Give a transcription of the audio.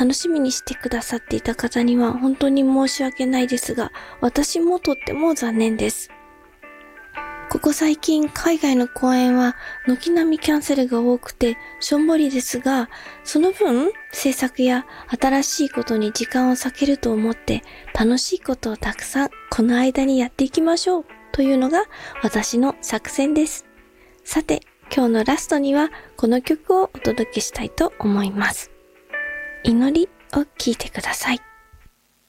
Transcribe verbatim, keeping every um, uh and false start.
楽しみにしてくださっていた方には本当に申し訳ないですが、私もとっても残念です。ここ最近海外の公演は軒並みキャンセルが多くてしょんぼりですが、その分制作や新しいことに時間を割けると思って楽しいことをたくさんこの間にやっていきましょうというのが私の作戦です。さて、今日のラストにはこの曲をお届けしたいと思います。祈りを聴いてください。